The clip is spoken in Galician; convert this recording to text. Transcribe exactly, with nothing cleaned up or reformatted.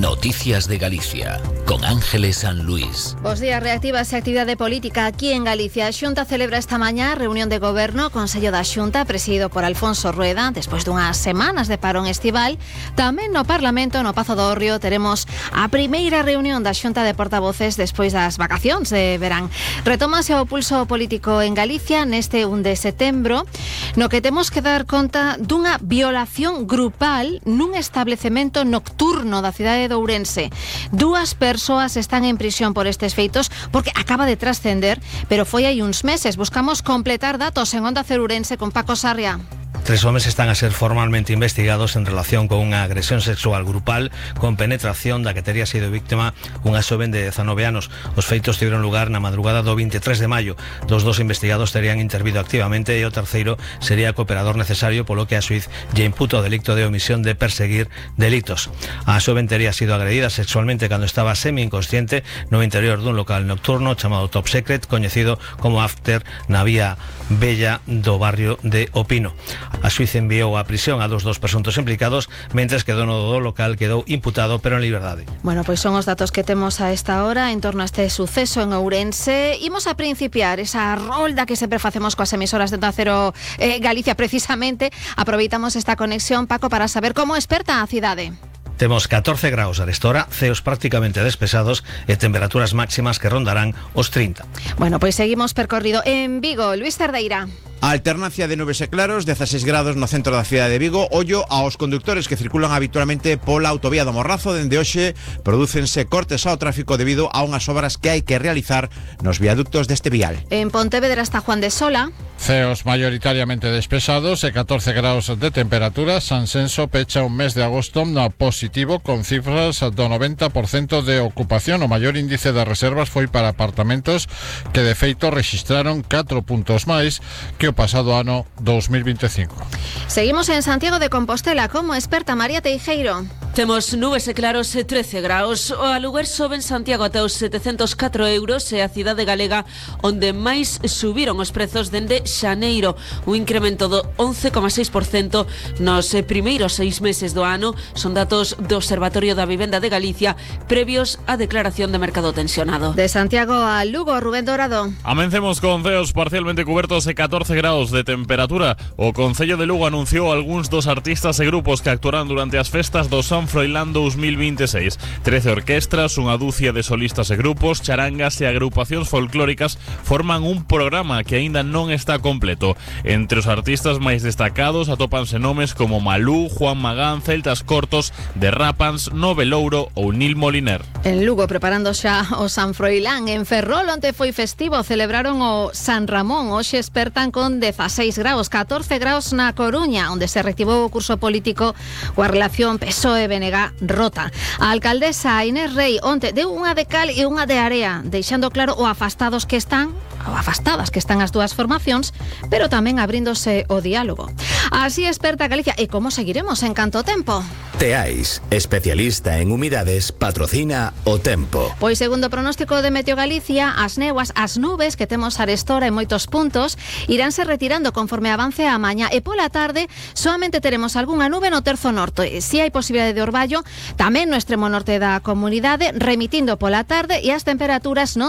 Noticias de Galicia, con Ángeles San Luis. Bos días, reactívase a actividade política aquí en Galicia. A Xunta celebra esta mañá reunión de goberno, Consello da Xunta, presidido por Alfonso Rueda, despois dunhas semanas de parón estival. Tamén no Parlamento, no Pazo do Hórreo, teremos a primeira reunión da Xunta de Portavoces despois das vacacións de verán. Retómase o pulso político en Galicia neste un de setembro, no que temos que dar conta dunha violación grupal nun establecemento nocturno da cidade de Ourense. Dúas persoas están en prisión por estes feitos porque acaba de trascender, pero foi hai uns meses. Buscamos completar datos en Onda Cero Ourense con Paco Sarria. Tres homes están a ser formalmente investigados en relación con unha agresión sexual grupal con penetración da que tería sido víctima unha xoven de dezanove anos. Os feitos tiveron lugar na madrugada do veintitrés de maio. Dos dos investigados terían intervido activamente e o terceiro sería cooperador necesario, polo que a xuiz lle imputa o delito de omisión de perseguir delitos. A xoven tería sido agredida sexualmente cando estaba semi-inconsciente no interior dun local nocturno chamado Top Secret, coñecido como After, na vía Bella do barrio de Opino. A xuiz enviou a prisión a dos dos presuntos implicados, mentres que o dono do local quedou imputado pero en liberdade. Bueno, pois son os datos que temos a esta hora en torno a este suceso en Ourense. Imos a principiar esa rolda que sempre facemos coas emisoras de Onda Cero eh, Galicia. Precisamente aproveitamos esta conexión, Paco, para saber como esperta a cidade. Temos catorce graus a esta hora, ceos prácticamente despesados e temperaturas máximas que rondarán os trinta. Bueno, pois seguimos percorrido en Vigo. Luis Cerdeira. A alternancia de nubes e claros, dezaseis grados no centro da cidade de Vigo. Ollo aos conductores que circulan habitualmente pola autovía do Morrazo. Dende hoxe prodúcense cortes ao tráfico debido a unhas obras que hai que realizar nos viaductos deste vial. En Pontevedra está Juan de Sola. Ceos mayoritariamente despesados e catorce graus de temperatura. Sansenso pecha un mes de agosto no positivo con cifras do noventa por cento de ocupación. O maior índice de reservas foi para apartamentos que de feito rexistraron catro puntos máis que o pasado ano dos mil veinticinco. Seguimos en Santiago de Compostela. Como experta María Teijeiro. Temos nubes e claros e trece graus. O aluguer sobe en Santiago ata os setecentos catro euros e a cidade galega onde máis subiron os prezos dende xaneiro, un incremento do once coma seis por cento nos primeiros seis meses do ano. Son datos do Observatorio da Vivenda de Galicia previos á declaración de mercado tensionado. De Santiago a Lugo, Rubén Dorado. Amencemos con ceos parcialmente cubertos e catorce graus de temperatura. O Concello de Lugo anunciou algúns dos artistas e grupos que actuarán durante as festas do San Froilán dos mil veintiséis. trece orquestras, unha dúcia de solistas e grupos, charangas e agrupacións folclóricas forman un programa que aínda non está completo. Entre os artistas máis destacados atópanse nomes como Malú, Juan Magán, Celtas Cortos, The Rapans, Novelouro ou Nil Moliner. En Lugo preparando xa o San Froilán. En Ferrol onte foi festivo, celebraron o San Ramón. Hoxe espertan con dezaseis graus, catorce graus na Coruña, onde se reactivou o curso político coa relación P S O E B N G rota. A alcaldesa Inés Rei onte deu unha de cal e unha de area, deixando claro o afastados que están, ou afastadas que están as dúas formacións, pero tamén abríndose o diálogo. Así experta Galicia. E como seguiremos en canto tempo? Teais, especialista en humidades, patrocina o tempo. Pois segundo o pronóstico de Meteo Galicia, as néboas, as nubes que temos arestora en moitos puntos iránse retirando conforme avance a mañá e pola tarde solamente teremos algunha nube no terzo norte. Si hai posibilidade de orballo tamén no extremo norte da comunidade, remitindo pola tarde e as temperaturas non